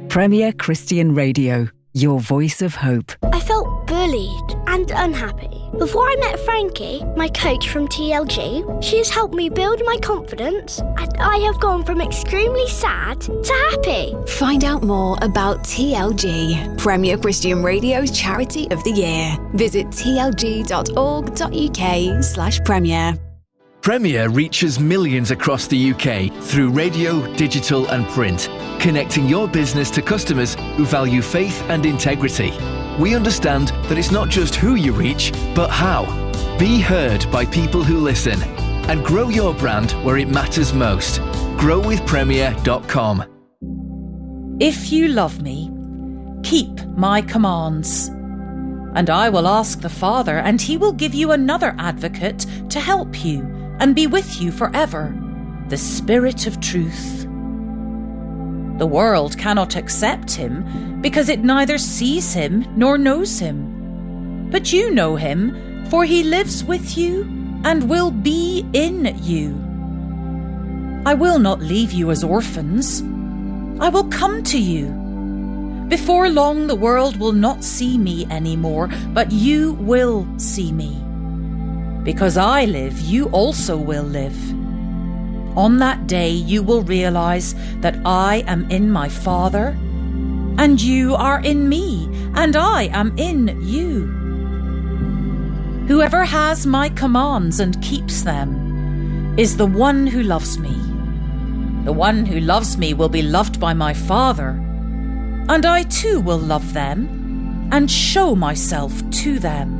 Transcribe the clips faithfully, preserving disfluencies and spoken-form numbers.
Premier Christian Radio, your voice of hope. I felt bullied and unhappy. Before I met Frankie, my coach from T L G, she has helped me build my confidence, and I have gone from extremely sad to happy. Find out more about T L G, Premier Christian Radio's Charity of the Year. Visit tlg.org.uk slash Premier. Premier reaches millions across the U K through radio, digital and print, connecting your business to customers who value faith and integrity. We understand that it's not just who you reach, but how. Be heard by people who listen and grow your brand where it matters most. grow with premier dot com. If you love me, keep my commands. And I will ask the Father, and he will give you another advocate to help you and be with you forever, the Spirit of truth. The world cannot accept him because it neither sees him nor knows him. But you know him, for he lives with you and will be in you. I will not leave you as orphans. I will come to you. Before long the world will not see me anymore, but you will see me. Because I live, you also will live. On that day you will realize that I am in my Father, and you are in me, and I am in you. Whoever has my commands and keeps them is the one who loves me. The one who loves me will be loved by my Father, and I too will love them and show myself to them.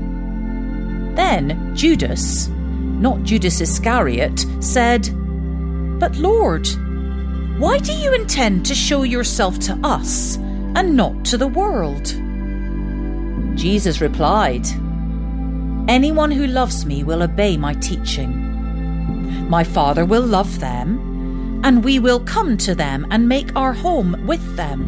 Then Judas, not Judas Iscariot, said, "But Lord, why do you intend to show yourself to us and not to the world?" Jesus replied, "Anyone who loves me will obey my teaching. My Father will love them, and we will come to them and make our home with them.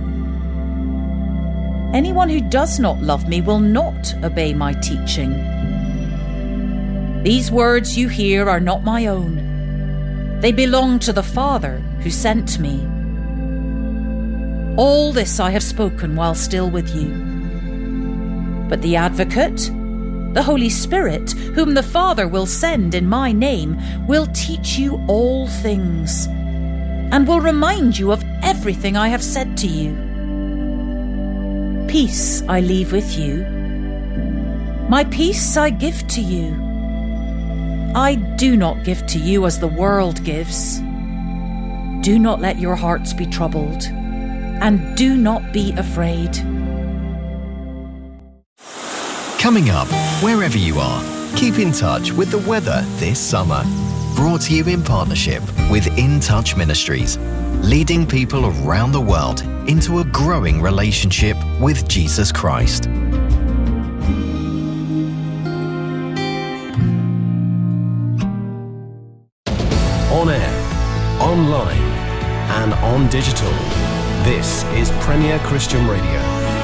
Anyone who does not love me will not obey my teaching. These words you hear are not my own. They belong to the Father who sent me. All this I have spoken while still with you. But the Advocate, the Holy Spirit, whom the Father will send in my name, will teach you all things and will remind you of everything I have said to you. Peace I leave with you. My peace I give to you. I do not give to you as the world gives. Do not let your hearts be troubled, and do not be afraid." Coming up, wherever you are, keep in touch with the weather this summer. Brought to you in partnership with In Touch Ministries, leading people around the world into a growing relationship with Jesus Christ. On air, online, and on digital. This is Premier Christian Radio.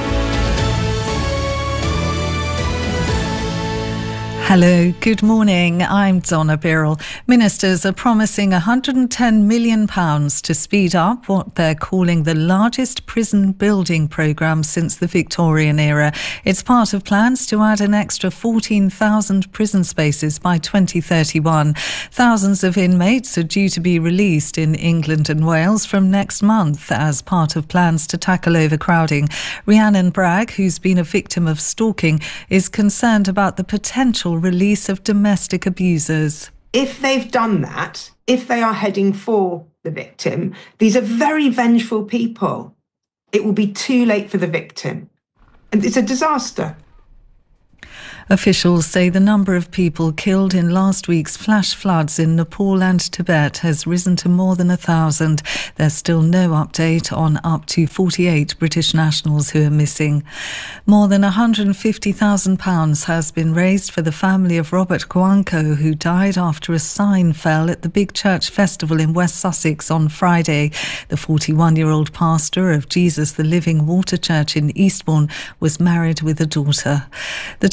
Hello, good morning. I'm Donna Birrell. Ministers are promising one hundred ten million pounds to speed up what they're calling the largest prison building programme since the Victorian era. It's part of plans to add an extra fourteen thousand prison spaces by twenty thirty-one. Thousands of inmates are due to be released in England and Wales from next month as part of plans to tackle overcrowding. Rhiannon Bragg, who's been a victim of stalking, is concerned about the potential release of domestic abusers. If they've done that, if they are heading for the victim, these are very vengeful people. It will be too late for the victim. And it's a disaster. Officials say the number of people killed in last week's flash floods in Nepal and Tibet has risen to more than a thousand. There's still no update on up to forty-eight British nationals who are missing. More than one hundred fifty thousand pounds has been raised for the family of Robert Kwanko, who died after a sign fell at the Big Church Festival in West Sussex on Friday. The forty-one-year-old pastor of Jesus the Living Water Church in Eastbourne was married with a daughter. The total number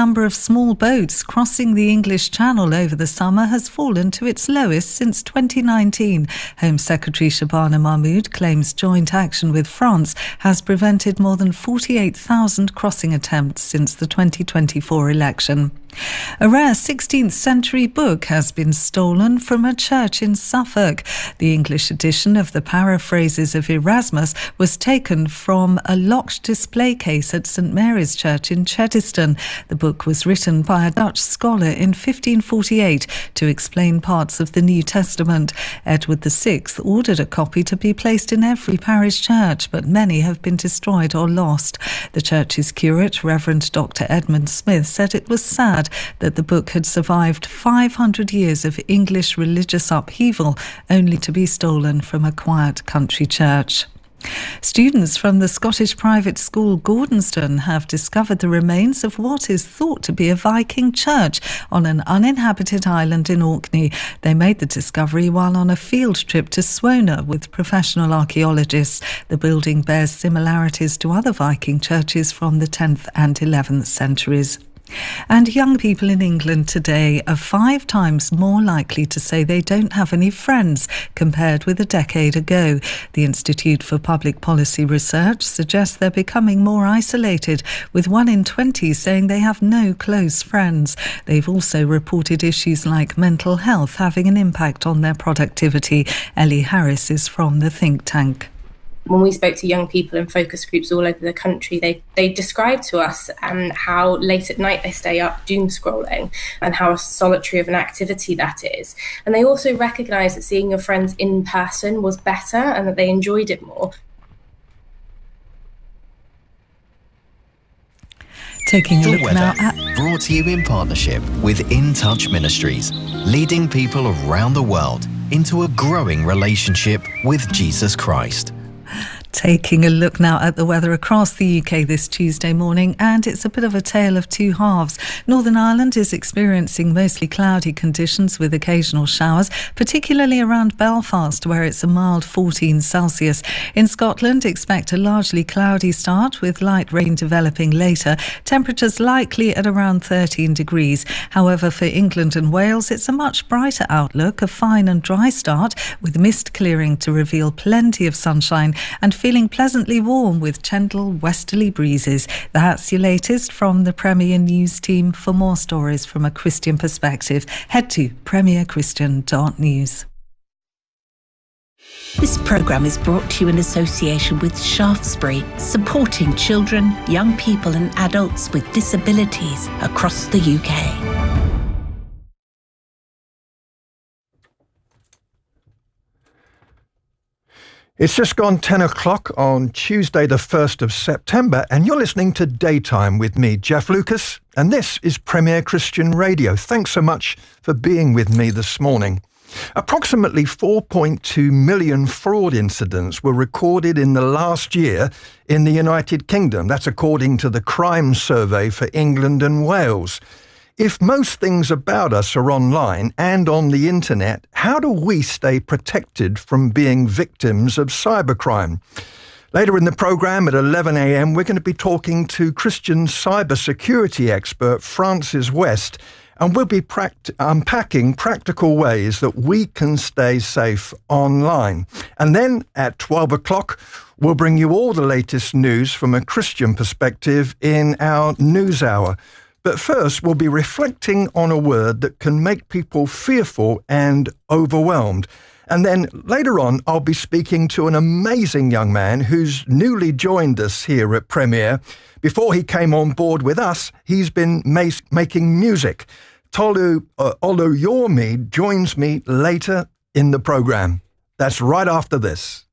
number of small boats crossing the English Channel over the summer has fallen to its lowest since twenty nineteen. Home Secretary Shabana Mahmood claims joint action with France has prevented more than forty-eight thousand crossing attempts since the twenty twenty-four election. A rare sixteenth century book has been stolen from a church in Suffolk. The English edition of the Paraphrases of Erasmus was taken from a locked display case at St Mary's Church in Cheddiston. The book was written by a Dutch scholar in fifteen forty-eight to explain parts of the New Testament. Edward the Sixth ordered a copy to be placed in every parish church, but many have been destroyed or lost. The church's curate, Reverend Doctor Edmund Smith, said it was sad that the book had survived five hundred years of English religious upheaval only to be stolen from a quiet country church. Students from the Scottish private school Gordonstoun have discovered the remains of what is thought to be a Viking church on an uninhabited island in Orkney. They made the discovery while on a field trip to Swona with professional archaeologists. The building bears similarities to other Viking churches from the tenth and eleventh centuries. And young people in England today are five times more likely to say they don't have any friends compared with a decade ago. The Institute for Public Policy Research suggests they're becoming more isolated, with one in twenty saying they have no close friends. They've also reported issues like mental health having an impact on their productivity. Ellie Harris is from the think tank. When we spoke to young people in focus groups all over the country, they, they described to us um, how late at night they stay up doom scrolling and how solitary of an activity that is. And they also recognised that seeing your friends in person was better and that they enjoyed it more. Taking a The look weather, now at... brought to you in partnership with In Touch Ministries, leading people around the world into a growing relationship with Jesus Christ. Taking a look now at the weather across the U K this Tuesday morning, and it's a bit of a tale of two halves. Northern Ireland is experiencing mostly cloudy conditions with occasional showers, particularly around Belfast, where it's a mild fourteen Celsius. In Scotland, expect a largely cloudy start with light rain developing later. Temperatures likely at around thirteen degrees. However, for England and Wales, it's a much brighter outlook, a fine and dry start with mist clearing to reveal plenty of sunshine and feeling pleasantly warm with gentle westerly breezes. That's your latest from the Premier News team. For more stories from a Christian perspective, head to premier christian dot news. This programme is brought to you in association with Shaftesbury, supporting children, young people and adults with disabilities across the U K. It's just gone ten o'clock on Tuesday the first of September, and you're listening to Daytime with me, Jeff Lucas, and this is Premier Christian Radio. Thanks so much for being with me this morning. Approximately four point two million fraud incidents were recorded in the last year in the United Kingdom. That's according to the Crime Survey for England and Wales. If most things about us are online and on the internet, how do we stay protected from being victims of cybercrime? Later in the programme at eleven a.m, we're going to be talking to Christian cybersecurity expert Francis West, and we'll be pract- unpacking practical ways that we can stay safe online. And then at twelve o'clock, we'll bring you all the latest news from a Christian perspective in our news hour. But first, we'll be reflecting on a word that can make people fearful and overwhelmed. And then later on, I'll be speaking to an amazing young man who's newly joined us here at Premier. Before he came on board with us, he's been mas- making music. Tolu uh, Oluyomi joins me later in the programme. That's right after this.